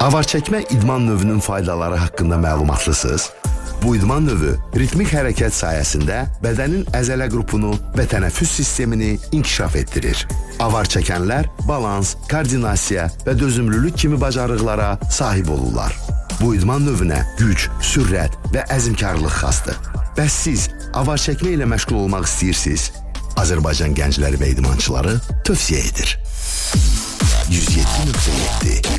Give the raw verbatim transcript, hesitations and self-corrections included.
Avar çəkmə idman növünün faydaları haqqında məlumatlısınız? Bu idman növü ritmik hərəkət sayəsində bədənin əzələ qrupunu və tənəffüs sistemini inkişaf etdirir. Avar çəkənlər balans, koordinasiya və dözümlülük kimi bacarıqlara sahib olurlar. Bu idman növünə güc, sürət və əzmkarlıq xasdır. Bəs siz avar çəkmə ilə məşğul olmaq istəyirsiniz? Azərbaycan gəncləri və idmançıları tövsiyə edir. yüz yeddi nöqtə yeddi